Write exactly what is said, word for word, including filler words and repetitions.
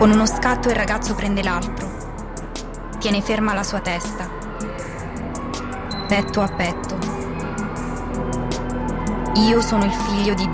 Con uno scatto il ragazzo prende l'altro. Tiene ferma la sua testa. Petto a petto. Io sono il figlio di